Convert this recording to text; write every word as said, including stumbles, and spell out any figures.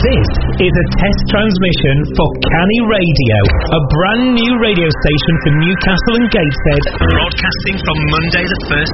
This is a test transmission for Canny Radio, a brand new radio station for Newcastle and Gateshead, broadcasting from Monday the first